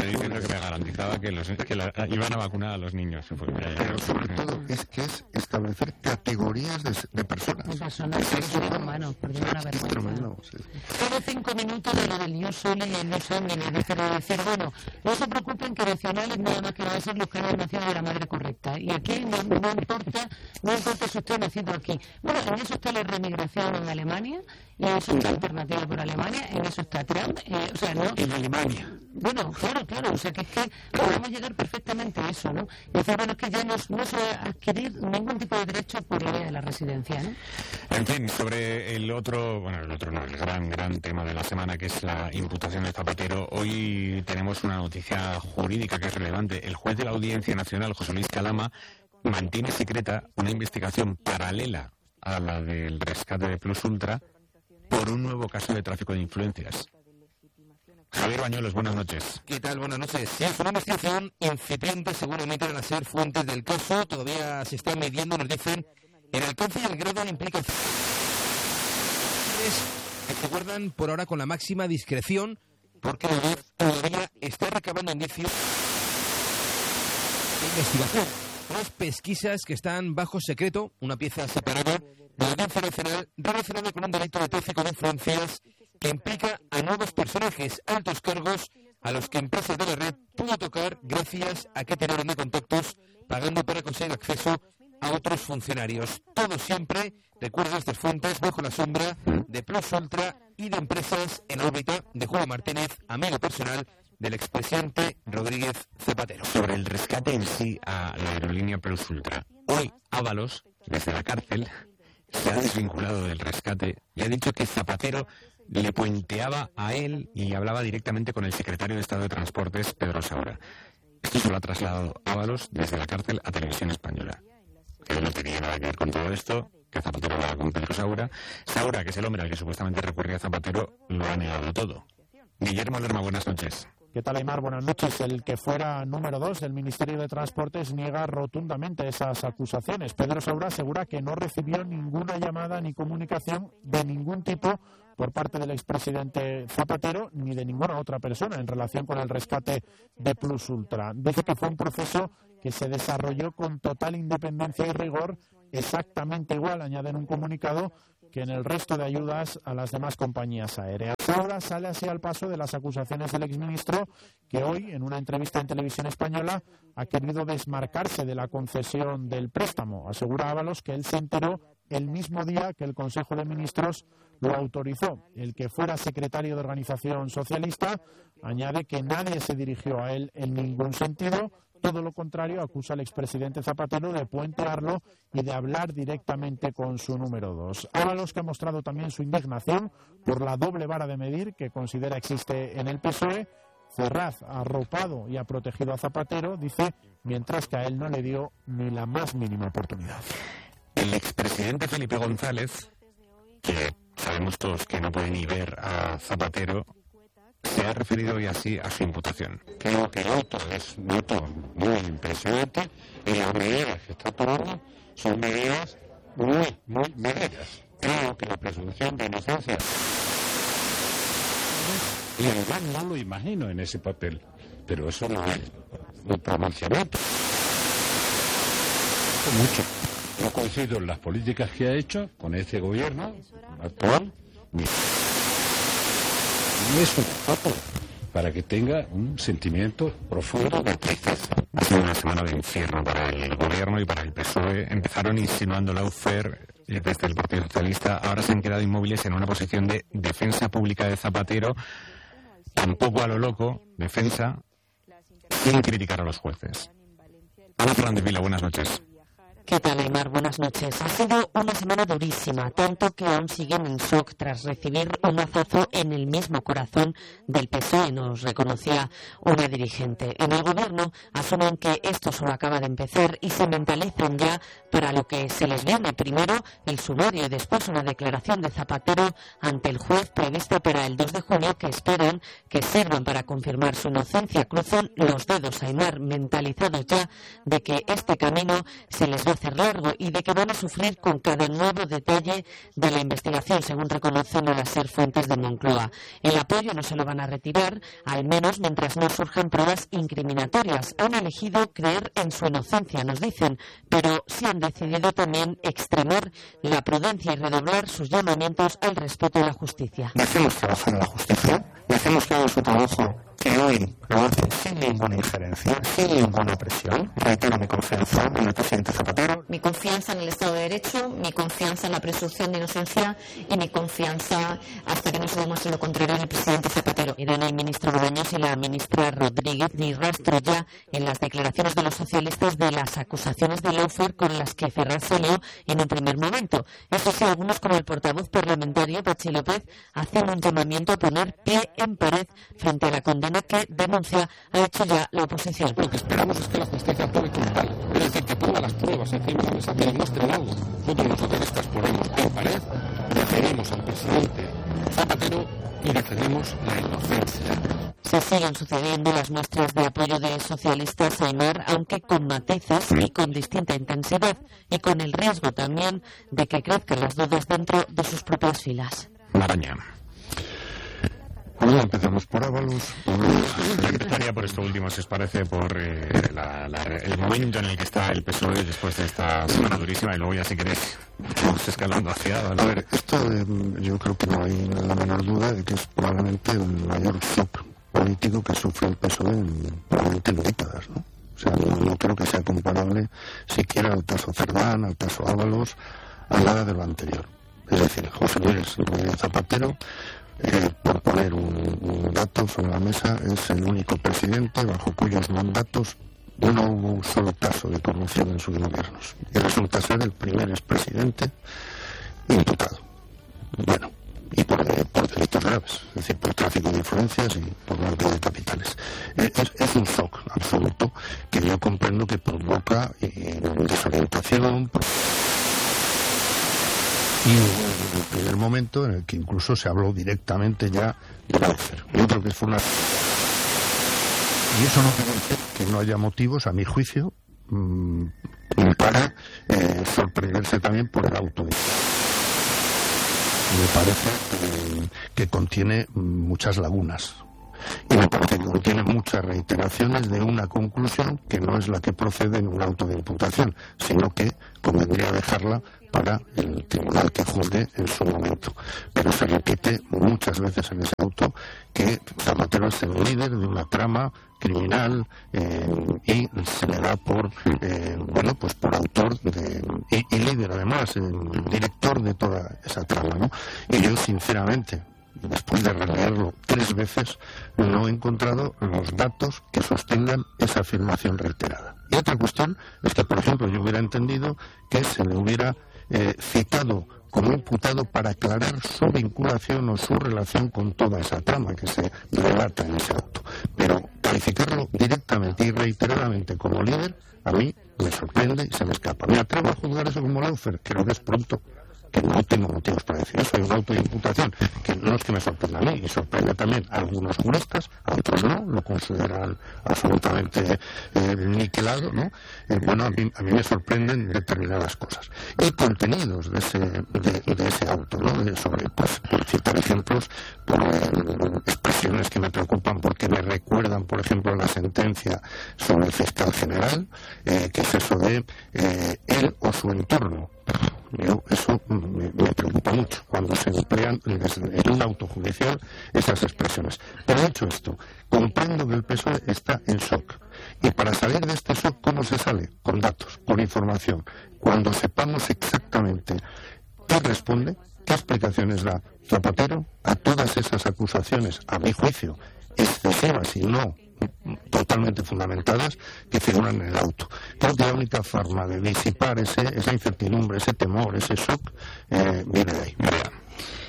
diciendo que me garantizaba que iban a vacunar a los niños. Pero sobre todo es establecer categorías de personas. De personas, seres humanos, porque es una vergüenza. Solo 5 minutos de lo del Ius Soli y el Ius Omnes, decir, bueno, no se preocupen que nacionales nada más que van a ser los que hayan nacido de la madre correcta. Y aquí no importa si usted ha nacido aquí. Bueno, en eso está la remigración en Alemania, y en eso está Alternativa por Alemania, en eso está Trump, En Alemania. Bueno, claro, o sea que es que podemos llegar perfectamente a eso, ¿no? Y decir, bueno, es que ya no se va a adquirir ningún tipo de derecho por la vía de la residencia, ¿no? En fin, sobre el gran tema de la semana, que es la imputación de Zapatero, hoy tenemos una noticia jurídica que es relevante. El juez de la Audiencia Nacional, José Luis Calama, mantiene secreta una investigación paralela a la del rescate de Plus Ultra por un nuevo caso de tráfico de influencias. Javier Bañuelos, buenas noches. ¿Qué tal? Buenas noches. Sí, es una investigación incipiente, seguramente van a ser fuentes del caso. Todavía se está midiendo, nos dicen, el alcance y el grado de implicación que se guardan por ahora con la máxima discreción, porque la juez todavía está recabando indicios de investigación. Unas pesquisas que están bajo secreto, una pieza separada de la Audiencia Nacional relacionada con un delito de tráfico de influencias que implica a nuevos personajes, altos cargos, a los que empresas de la red pudo tocar gracias a que tenían de contactos pagando para conseguir acceso a otros funcionarios. Todo siempre, recuerda estas fuentes, bajo la sombra de Plus Ultra y de empresas en órbita de Julio Martínez, amigo personal del expresidente Rodríguez Zapatero. Sobre el rescate en sí a la aerolínea Plus Ultra, hoy Ábalos, desde la cárcel, se ha desvinculado del rescate y ha dicho que Zapatero le puenteaba a él y hablaba directamente con el secretario de Estado de Transportes, Pedro Saura. Esto se lo ha trasladado Ábalos desde la cárcel a Televisión Española. Él no tenía nada que ver con todo esto, que Zapatero hablaba con Pedro Saura. Saura, que es el hombre al que supuestamente recurría Zapatero, lo ha negado todo. Guillermo Lerma, buenas noches. ¿Qué tal, Aymar? Buenas noches. El que fuera número 2 del Ministerio de Transportes niega rotundamente esas acusaciones. Pedro Saura asegura que no recibió ninguna llamada ni comunicación de ningún tipo por parte del expresidente Zapatero ni de ninguna otra persona en relación con el rescate de Plus Ultra. Dice que fue un proceso que se desarrolló con total independencia y rigor, exactamente igual, añade en un comunicado, que en el resto de ayudas a las demás compañías aéreas. Ahora sale así al paso de las acusaciones del exministro, que hoy, en una entrevista en Televisión Española, ha querido desmarcarse de la concesión del préstamo. Asegura Ábalos que él se enteró el mismo día que el Consejo de Ministros lo autorizó. El que fuera secretario de Organización Socialista añade que nadie se dirigió a él en ningún sentido. Todo lo contrario, acusa al expresidente Zapatero de puentearlo y de hablar directamente con su número 2. Ábalos, que ha mostrado también su indignación por la doble vara de medir que considera existe en el PSOE. Ferraz ha arropado y ha protegido a Zapatero, dice, mientras que a él no le dio ni la más mínima oportunidad. El expresidente Felipe González, que sabemos todos que no puede ni ver a Zapatero, se ha referido hoy así a su imputación. Creo que esto es muy impresionante y las medidas que está tomando son medidas muy medidas. Creo que la presunción de inocencia. Y además no lo imagino en ese papel, pero eso no es un pronunciamiento. Mucho. No coincido en las políticas que ha hecho con este gobierno actual, ni es un papo para que tenga un sentimiento profundo de tristeza. Ha sido una semana de infierno para el gobierno y para el PSOE. Empezaron insinuando lawfare desde el Partido Socialista. Ahora se han quedado inmóviles en una posición de defensa pública de Zapatero, tampoco a lo loco, defensa, sin criticar a los jueces. Ana Fernández Vila, buenas noches. ¿Qué tal, Aymar? Buenas noches. Ha sido una semana durísima, tanto que aún siguen en shock tras recibir un mazazo en el mismo corazón del PSOE, nos reconocía una dirigente. En el gobierno asumen que esto solo acaba de empezar y se mentalizan ya para lo que se les viene. Primero el sumario y después una declaración de Zapatero ante el juez prevista para el 2 de junio que esperan que sirvan para confirmar su inocencia. Cruzan los dedos, Aymar, mentalizados ya de que este camino se les va hacer largo y de que van a sufrir con cada nuevo detalle de la investigación, según reconocen al ser fuentes de Moncloa. El apoyo no se lo van a retirar, al menos mientras no surjan pruebas incriminatorias. Han elegido creer en su inocencia, nos dicen, pero sí han decidido también extremar la prudencia y redoblar sus llamamientos al respeto de la justicia. Dejemos trabajar a la justicia, dejemos que haga su trabajo, que hoy lo hace sin ninguna injerencia, sin ninguna presión. Reitero mi confianza en el presidente Zapatero. Mi confianza en el Estado de Derecho, mi confianza en la presunción de inocencia y mi confianza hasta que no se demuestre lo contrario en el presidente Zapatero. Irene, el ministro Bolaños y la ministra Rodríguez ni rastro ya en las declaraciones de los socialistas de las acusaciones de lawfare con las que Ferraz salió en un primer momento. Eso sí, algunos como el portavoz parlamentario Patxi López hacen un llamamiento a poner pie en pared frente a la condena que denuncia ha hecho ya la oposición. Lo que esperamos es que la justicia actúe como tal, es decir, que ponga las pruebas encima de la mesa, que demuestren algo. Nosotros los socialistas ponemos en pared, defendemos al presidente Zapatero y defendemos la inocencia. Se siguen sucediendo las muestras de apoyo de socialistas a Aimar, aunque con matices y con distinta intensidad, y con el riesgo también de que crezcan las dudas dentro de sus propias filas. Maraña. Bueno, empezamos por Ábalos. Yo empezaría por esto último, si os parece, por el momento en el que está el PSOE después de esta semana durísima, y luego ya, si queréis, vamos escalando hacia... ¿vale? A ver, esto yo creo que no hay la menor duda de que es probablemente el mayor shock político que sufre el PSOE probablemente en décadas, ¿no? O sea, no creo que sea comparable siquiera al caso Cerdán, al caso Ábalos, a nada de lo anterior. Es decir, José Luis Zapatero, por poner un dato sobre la mesa, es el único presidente bajo cuyos mandatos no hubo un solo caso de corrupción en sus gobiernos. Y resulta ser el primer expresidente imputado. Bueno, y por delitos graves, es decir, por tráfico de influencias y por blanqueo de capitales. Es un shock absoluto que yo comprendo que provoca desorientación. Y en el primer momento en el que incluso se habló directamente ya de lawfare. Yo creo que fue una... Y eso no quiere decir que no haya motivos, a mi juicio, para sorprenderse también por el auto. Me parece que contiene muchas lagunas. Y me parece que contiene muchas reiteraciones de una conclusión que no es la que procede en un auto de imputación, sino que convendría dejarla para el tribunal que juzgue en su momento. Pero se repite muchas veces en ese auto que Zapatero es el líder de una trama criminal y se le da por por autor y líder además, director de toda esa trama, ¿no? Y yo sinceramente, después de releerlo 3 veces, no he encontrado los datos que sostengan esa afirmación reiterada. Y otra cuestión es que, por ejemplo, yo hubiera entendido que se le hubiera citado como imputado para aclarar su vinculación o su relación con toda esa trama que se relata en ese auto. Pero calificarlo directamente y reiteradamente como líder, a mí me sorprende y se me escapa. ¿Me atrevo a juzgar eso como lawfare? Creo que es pronto, que no tengo motivos para decir eso. Hay un auto de imputación que no es que me sorprenda a mí, y sorprende también a algunos juristas, a otros no, lo consideran absolutamente niquelado, ¿no? A mí me sorprenden determinadas cosas. Y contenidos de ese auto, ¿no? Por citar ejemplos, por expresiones que me preocupan porque me recuerdan, por ejemplo, la sentencia sobre el fiscal general, que es eso de él o su entorno. Eso me preocupa mucho cuando se emplean en un auto judicial esas expresiones. Pero dicho esto, comprendo que el PSOE está en shock. Y para salir de este shock, ¿cómo se sale? Con datos, con información. Cuando sepamos exactamente qué responde, qué explicaciones da Zapatero a todas esas acusaciones, a mi juicio, excesivas y no totalmente fundamentadas, que figuran en el auto. Creo que la única forma de disipar esa incertidumbre, ese temor, ese shock, viene de ahí.